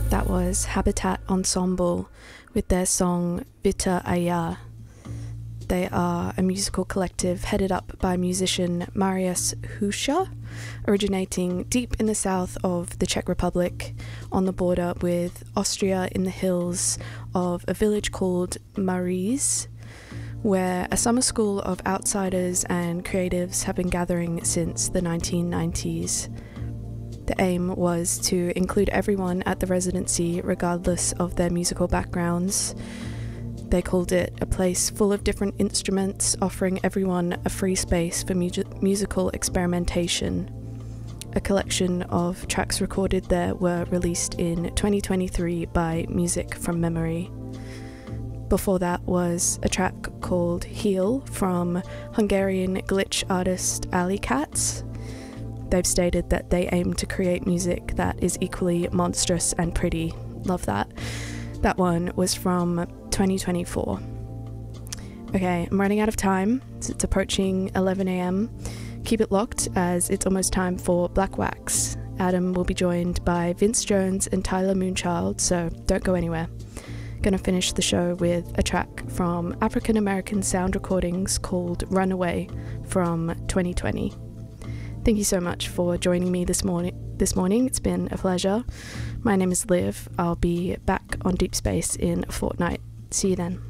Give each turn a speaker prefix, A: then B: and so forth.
A: That was Habitat Ensemble with their song Bitter Aya. They are a musical collective headed up by musician Marius Husha, originating deep in the south of the Czech Republic on the border with Austria in the hills of a village called Maries, where a summer school of outsiders and creatives have been gathering since the 1990s. The aim was to include everyone at the residency regardless of their musical backgrounds. They called it a place full of different instruments, offering everyone a free space for musical experimentation. A collection of tracks recorded there were released in 2023 by Music from Memory. Before that was a track called Heal from Hungarian glitch artist Ali Katz. They've stated that they aim to create music that is equally monstrous and pretty. Love that. That one was from 2024. Okay, I'm running out of time. It's approaching 11 a.m. Keep it locked as it's almost time for Black Wax. Adam will be joined by Vince Jones and Tyler Moonchild, so don't go anywhere. Gonna finish the show with a track from African American Sound Recordings called Runaway from 2020. Thank you so much for joining me this morning. It's been a pleasure. My name is Liv. I'll be back on Deep Space in a fortnight. See you then.